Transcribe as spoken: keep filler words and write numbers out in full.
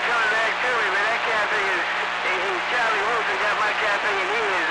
coming back to me, but that cat thing is, he, he, Charlie Wilson got my cat thing and he is